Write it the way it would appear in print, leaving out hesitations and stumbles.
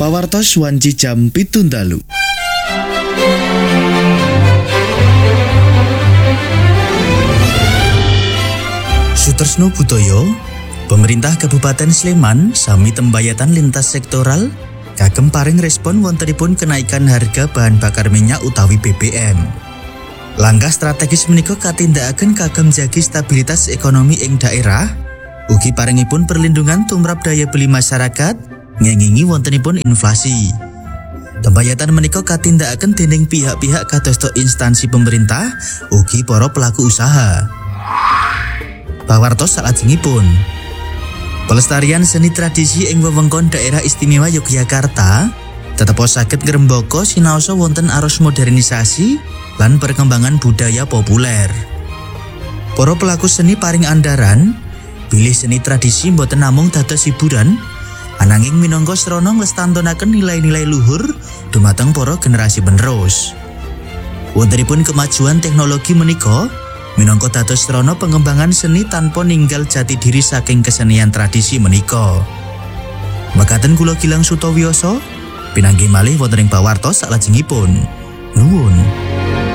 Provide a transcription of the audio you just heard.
pawartos wanci jam 7 dalu. Sutresno Butoyo, pemerintah Kabupaten Sleman sami tembayatan lintas sektoral kagem paring respon wontenipun kenaikan harga bahan bakar minyak utawi BBM. Langkah strategis menika katindakaken kagem jagi stabilitas ekonomi ing daerah, ugi paringipun perlindungan tumrap daya beli masyarakat ngengingi wontenipun inflasi. Tembayatan menika katindakaken dening pihak-pihak kadosta instansi pemerintah ugi para pelaku usaha. Pawartos salajengipun, pelestarian seni tradisi ing wewengkon daerah istimewa Yogyakarta tetep saged ngrembaka sinaosa wonten arus modernisasi lan perkembangan budaya populer. Para pelaku seni paring andaran bilih seni tradisi mboten namung dados hiburan, ananging minangka srana nglestantunaken nilai-nilai luhur dumateng para generasi penerus. Wontenipun kemajuan teknologi menika minangka dados srana pengembangan seni tanpa ninggal jati diri saking kesenian tradisi menika. Mekaten kula Gilang Sutawiyoso pinanggih malih wonten ing pawartos salajengipun. Nuwun.